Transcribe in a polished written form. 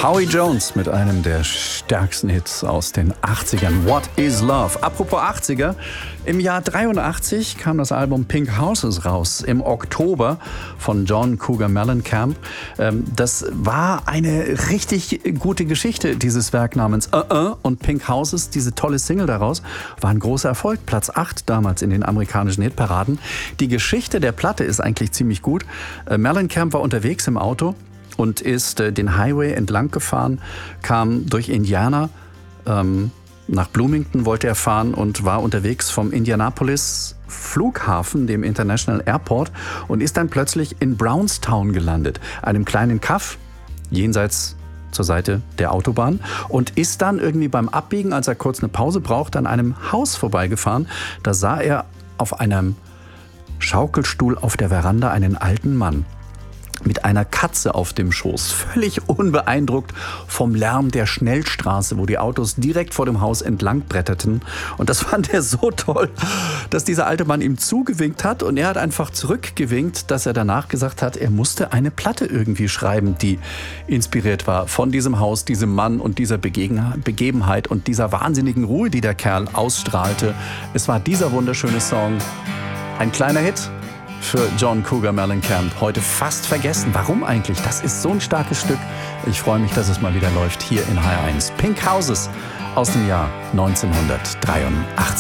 Howie Jones mit einem der stärksten Hits aus den 80ern. What is Love? Apropos 80er, im Jahr 83 kam das Album Pink Houses raus, im Oktober von John Cougar Mellencamp. Das war eine richtig gute Geschichte, dieses Werk namens und Pink Houses, diese tolle Single daraus, war ein großer Erfolg. Platz 8 damals in den amerikanischen Hitparaden. Die Geschichte der Platte ist eigentlich ziemlich gut. Mellencamp war unterwegs im Auto und ist den Highway entlang gefahren, kam durch Indiana, nach Bloomington wollte er fahren und war unterwegs vom Indianapolis Flughafen, dem International Airport, und ist dann plötzlich in Brownstown gelandet, einem kleinen Kaff jenseits zur Seite der Autobahn, und ist dann irgendwie beim Abbiegen, als er kurz eine Pause braucht, an einem Haus vorbeigefahren. Da sah er auf einem Schaukelstuhl auf der Veranda einen alten Mann mit einer Katze auf dem Schoß, völlig unbeeindruckt vom Lärm der Schnellstraße, wo die Autos direkt vor dem Haus entlang bretterten. Und das fand er so toll, dass dieser alte Mann ihm zugewinkt hat, und er hat einfach zurückgewinkt, dass er danach gesagt hat, er musste eine Platte irgendwie schreiben, die inspiriert war von diesem Haus, diesem Mann und dieser Begebenheit und dieser wahnsinnigen Ruhe, die der Kerl ausstrahlte. Es war dieser wunderschöne Song, ein kleiner Hit für John Cougar Mellencamp. Heute fast vergessen. Warum eigentlich? Das ist so ein starkes Stück. Ich freue mich, dass es mal wieder läuft hier in HR1. Pink Houses aus dem Jahr 1983.